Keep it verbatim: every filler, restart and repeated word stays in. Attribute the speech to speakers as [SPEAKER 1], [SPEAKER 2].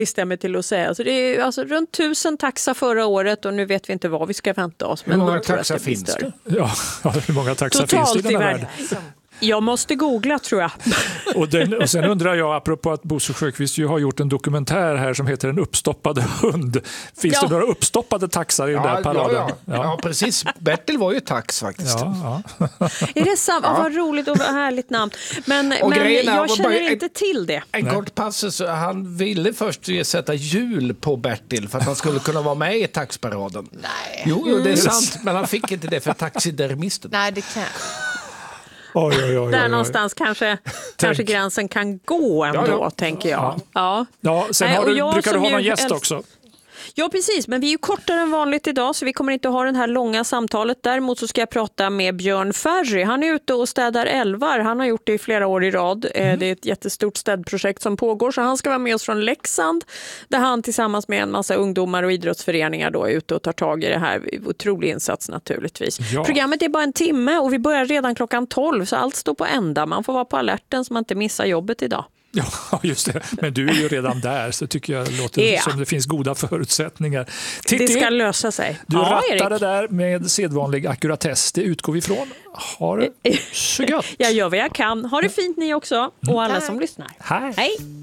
[SPEAKER 1] stämmer till att säga. Så det är alltså runt tusen taxar förra året och nu vet vi inte vad vi ska vänta oss.
[SPEAKER 2] Men hur många taxar det finns det?
[SPEAKER 3] Ja, hur många taxar
[SPEAKER 1] Totalt
[SPEAKER 3] finns det i den här världen?
[SPEAKER 1] Jag måste googla, tror jag.
[SPEAKER 3] Och, den, och sen undrar jag, apropå att Bosse Sjöqvist ju har gjort en dokumentär här som heter En uppstoppad hund. Finns ja. det några uppstoppade taxar i ja, den där paraden?
[SPEAKER 2] Ja, ja. ja. ja, precis. Bertil var ju tax faktiskt.
[SPEAKER 3] Ja, ja.
[SPEAKER 1] Är det sant? Ja. Vad roligt och härligt namn. Men, men jag känner bara, inte till det.
[SPEAKER 2] En
[SPEAKER 3] Nej.
[SPEAKER 2] kort passus. Han ville först sätta jul på Bertil för att han skulle kunna vara med i taxparaden.
[SPEAKER 4] Nej.
[SPEAKER 2] Jo, jo, det är sant. Men han fick inte det för taxidermisten.
[SPEAKER 4] Nej, det kan
[SPEAKER 3] Oj, oj, oj, oj.
[SPEAKER 1] Där någonstans kanske, kanske gränsen kan gå ändå, ja, ja. tänker jag. Ja.
[SPEAKER 3] Ja, sen har du, Nej, brukar du ha någon gäst älsk- också?
[SPEAKER 1] Ja, precis. Men vi är ju kortare än vanligt idag så vi kommer inte att ha det här långa samtalet. Däremot så ska jag prata med Björn Ferry. Han är ute och städar älvar. Han har gjort det i flera år i rad. Mm. Det är ett jättestort städprojekt som pågår. Så han ska vara med oss från Leksand. Där han tillsammans med en massa ungdomar och idrottsföreningar då är ute och tar tag i det här. Otrolig insats naturligtvis. Ja. Programmet är bara en timme och vi börjar redan klockan tolv. Så allt står på ända. Man får vara på alerten så man inte missar jobbet idag.
[SPEAKER 3] Ja, just det. Men du är ju redan där så tycker jag det låter ja. som det finns goda förutsättningar.
[SPEAKER 1] Titti, det ska lösa sig.
[SPEAKER 3] Du
[SPEAKER 1] ja,
[SPEAKER 3] rattade
[SPEAKER 1] Erik.
[SPEAKER 3] där med sedvanlig akkuratess. Det utgår vi ifrån. Ha det så gött.
[SPEAKER 1] Jag gör vad jag kan. Ha det fint ni också och alla som lyssnar.
[SPEAKER 3] Hej.
[SPEAKER 1] Hej.